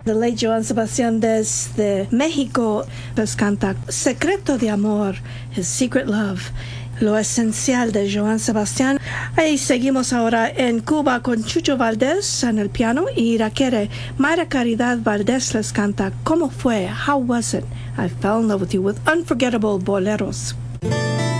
De ley Joan Sebastián desde México nos canta Secreto de Amor, His Secret Love, lo esencial de Joan Sebastián. Ahí seguimos ahora en Cuba con Chucho Valdés en el piano y Iraquere. Mayra Caridad Valdés les canta ¿Cómo fue? How was it? I fell in love with you with unforgettable boleros.